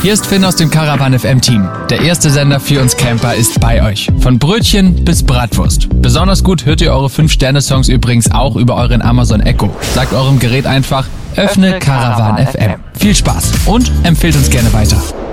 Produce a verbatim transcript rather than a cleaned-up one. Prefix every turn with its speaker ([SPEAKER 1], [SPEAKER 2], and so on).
[SPEAKER 1] Hier ist Finn aus dem Caravan F M Team. Der erste Sender für uns Camper ist bei euch. Von Brötchen bis Bratwurst. Besonders gut hört ihr eure fünf Sterne Songs übrigens auch über euren Amazon Echo. Sagt eurem Gerät einfach, öffne Caravan F M. Viel Spaß und empfehlt uns gerne weiter.